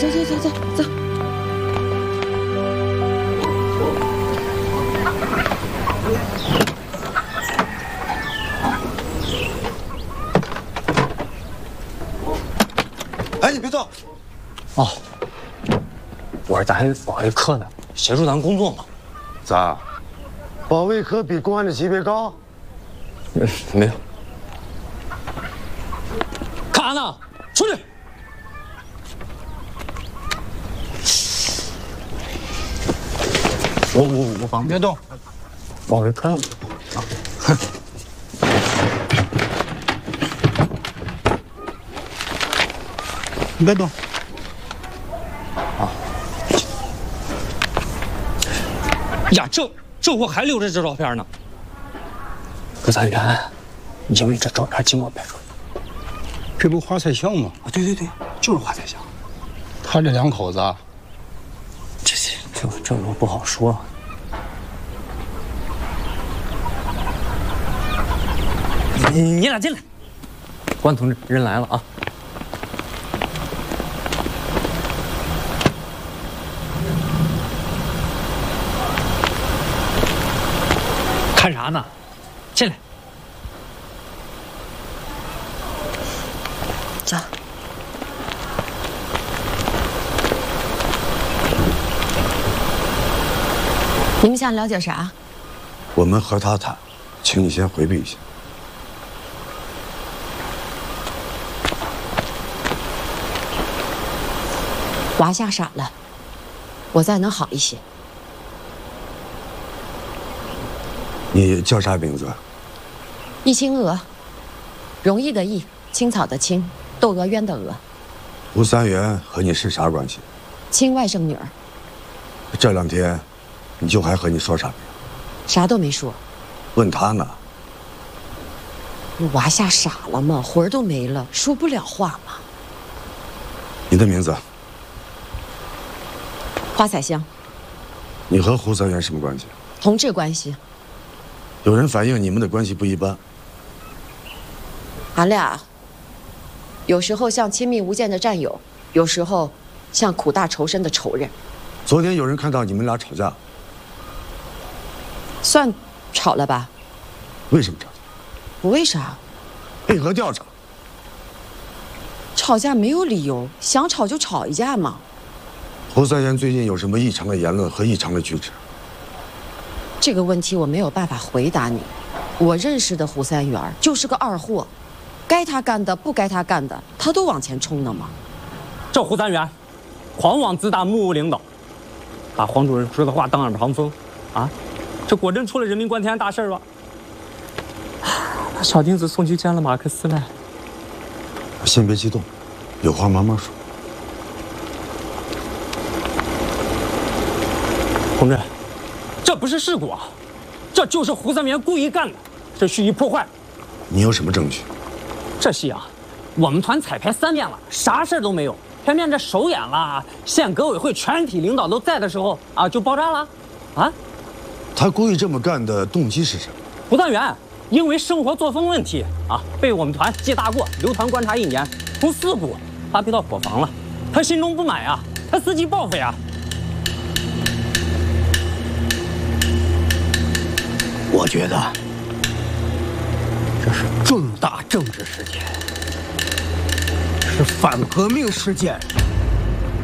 走走走走走。 哎，你别动。 哦，我是咱保卫科的，协助咱工作嘛。 咋？保卫科比公安的级别高？ 没有。干啥呢？出去！我帮。 别动。 保卫科。哼。 你别动。 呀，这我还留着这照片呢。葛三元，因为这照片经过拍出来。 这不华彩祥吗？ 啊，对对对，就是华彩祥。 他这两口子啊， 这我不好说。你俩进来。关同志，人来了啊。看啥呢？进来。 走。你们想了解啥？ 我们和他谈，请你先回避一下。 娃吓傻了，我再能好一些。 你叫啥名字？ 易青娥，容易的易，青草的青，窦娥冤的娥。 胡三元和你是啥关系？ 亲外甥女儿。 这2天，你就还和你说啥没有？ 啥都没说。 问他呢？ 娃吓傻了吗？魂儿都没了，说不了话吗？ 你的名字？ 花彩香。 你和胡三元什么关系？ 同志关系。 有人反映你们的关系不一般。 俺俩有时候像亲密无间的战友，有时候像苦大仇深的仇人。 昨天有人看到你们俩吵架， 算吵了吧？ 为什么吵架？ 不为啥？ 配合调查。 吵架没有理由，想吵就吵一架嘛。 胡三元最近有什么异常的言论和异常的举止？ 这个问题我没有办法回答你。我认识的胡三元就是个二货，该他干的不该他干的，他都往前冲呢嘛。 这胡三元，狂妄自大，目无领导，把黄主任说的话当耳旁风，啊，这果真出了人命关天大事吧？把小丁子送去见了马克思了。 先别激动，有话慢慢说。 同志，这不是事故啊，这就是胡三元故意干的，这蓄意破坏。 你有什么证据？ 这戏啊，我们团彩排3遍了，啥事都没有，偏偏这首演啦，县革委会全体领导都在的时候啊，就爆炸了，啊？ 他故意这么干的动机是什么？ 胡三元因为生活作风问题啊，被我们团记大过，留团观察1年，从4股发配到伙房了。他心中不满呀，他伺机报复呀。 我觉得这是重大政治事件，是反革命事件。